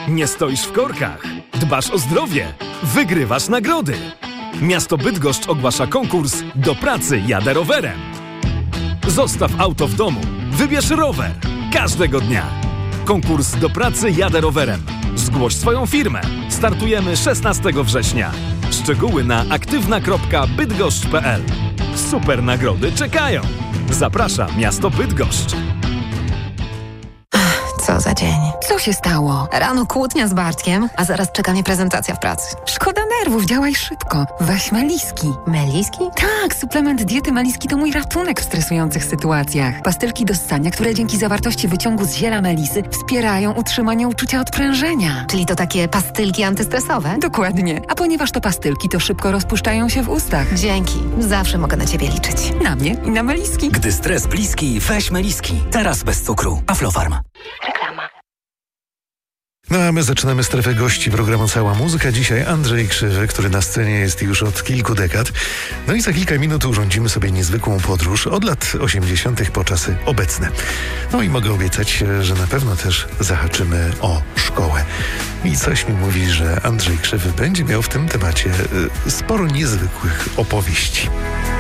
Nie stoisz w korkach. Dbasz o zdrowie. Wygrywasz nagrody. Miasto Bydgoszcz ogłasza konkurs Do pracy jadę rowerem. Zostaw auto w domu. Wybierz rower. Każdego dnia. Konkurs Do pracy jadę rowerem. Zgłoś swoją firmę. Startujemy 16 września. Szczegóły na aktywna.bydgoszcz.pl. Super nagrody czekają. Zaprasza miasto Bydgoszcz. Co za dzień. Co się stało? Rano kłótnia z Bartkiem, a zaraz czeka mnie prezentacja w pracy. Szkoda nerwów, działaj szybko. Weź Meliski. Meliski? Tak, suplement diety Meliski to mój ratunek w stresujących sytuacjach. Pastylki do ssania, które dzięki zawartości wyciągu z ziela melisy wspierają utrzymanie uczucia odprężenia. Czyli to takie pastylki antystresowe? Dokładnie. A ponieważ to pastylki, to szybko rozpuszczają się w ustach. Dzięki. Zawsze mogę na ciebie liczyć. Na mnie i na Meliski. Gdy stres bliski, weź Meliski. Teraz bez cukru. Aflofarm. No a my zaczynamy strefę gości programu Cała Muzyka. Dzisiaj Andrzej Krzywy, który na scenie jest już od kilku dekad. No i za kilka minut urządzimy sobie niezwykłą podróż od lat 80. po czasy obecne. No i mogę obiecać, że na pewno też zahaczymy o szkołę. I coś mi mówi, że Andrzej Krzywy będzie miał w tym temacie sporo niezwykłych opowieści.